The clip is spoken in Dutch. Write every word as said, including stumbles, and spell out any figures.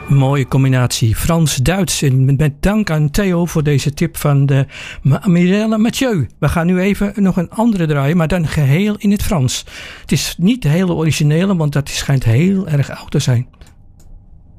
Mooie combinatie Frans-Duits. En met dank aan Theo voor deze tip van de Mirelle Mathieu. We gaan nu even nog een andere draaien, maar dan geheel in het Frans. Het is niet de hele originele, want dat schijnt heel erg oud te zijn.